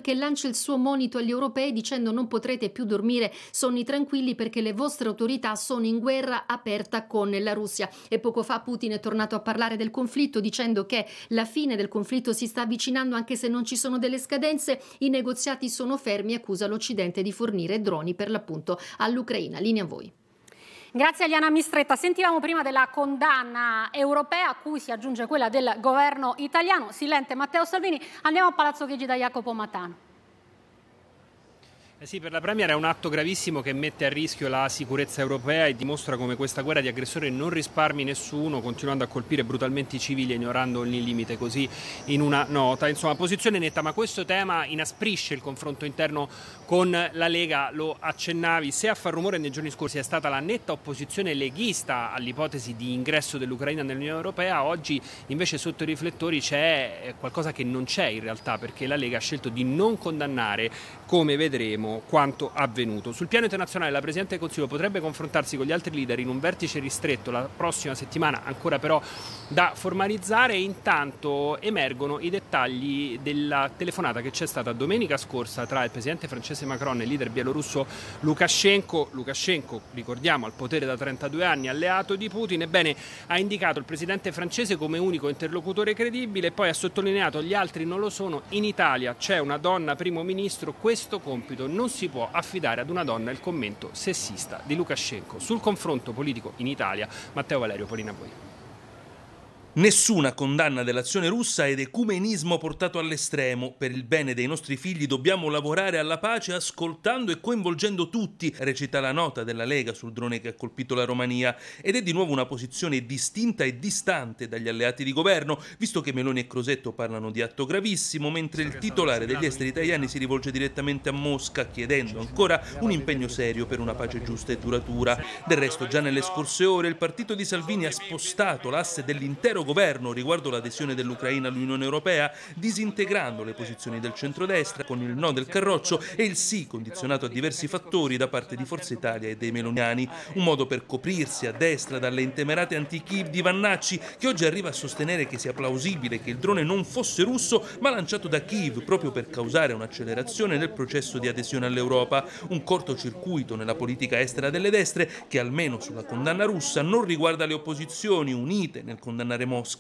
che lancia il suo monito agli europei dicendo: non potrete più dormire sonni tranquilli perché le vostre autorità sono in guerra aperta con la Russia. E poco fa Putin è tornato a parlare del conflitto dicendo che la fine del conflitto si sta avvicinando anche se non ci sono delle scadenze, i negoziati sono fermi e accusa l'Occidente di fornire droni per l'appunto all'Ucraina. Linea a voi. Grazie a Liana Mistretta. Sentivamo prima della condanna europea a cui si aggiunge quella del governo italiano. Silente Matteo Salvini. Andiamo a Palazzo Chigi da Jacopo Matano. Sì, per la Premier è un atto gravissimo che mette a rischio la sicurezza europea e dimostra come questa guerra di aggressore non risparmi nessuno, continuando a colpire brutalmente i civili e ignorando ogni limite, così in una nota. Insomma, posizione netta, ma questo tema inasprisce il confronto interno con la Lega, lo accennavi. Se a far rumore nei giorni scorsi è stata la netta opposizione leghista all'ipotesi di ingresso dell'Ucraina nell'Unione Europea, oggi invece sotto i riflettori c'è qualcosa che non c'è in realtà, perché la Lega ha scelto di non condannare, come vedremo, quanto avvenuto. Sul piano internazionale la Presidente del Consiglio potrebbe confrontarsi con gli altri leader in un vertice ristretto la prossima settimana, ancora però da formalizzare, e intanto emergono i dettagli della telefonata che c'è stata domenica scorsa tra il Presidente francese Macron e il leader bielorusso Lukashenko. Lukashenko, ricordiamo, al potere da 32 anni, alleato di Putin. Ebbene, ha indicato il Presidente francese come unico interlocutore credibile e poi ha sottolineato: gli altri non lo sono, in Italia c'è una donna primo ministro, questo compito non si può affidare ad una donna. Il commento sessista di Lukashenko. Sul confronto politico in Italia, Matteo Valerio, Polina, a voi. Nessuna condanna dell'azione russa ed ecumenismo portato all'estremo. Per il bene dei nostri figli dobbiamo lavorare alla pace ascoltando e coinvolgendo tutti, recita la nota della Lega sul drone che ha colpito la Romania. Ed è di nuovo una posizione distinta e distante dagli alleati di governo, visto che Meloni e Crosetto parlano di atto gravissimo, mentre il titolare degli esteri italiani si rivolge direttamente a Mosca, chiedendo ancora un impegno serio per una pace giusta e duratura. Del resto, già nelle scorse ore il partito di Salvini ha spostato l'asse dell'intero governo riguardo l'adesione dell'Ucraina all'Unione Europea, disintegrando le posizioni del centrodestra con il no del Carroccio e il sì condizionato a diversi fattori da parte di Forza Italia e dei meloniani. Un modo per coprirsi a destra dalle intemerate anti-Kiev di Vannacci, che oggi arriva a sostenere che sia plausibile che il drone non fosse russo ma lanciato da Kiev proprio per causare un'accelerazione nel processo di adesione all'Europa. Un cortocircuito nella politica estera delle destre che, almeno sulla condanna russa, non riguarda le opposizioni unite nel condannare Mosca.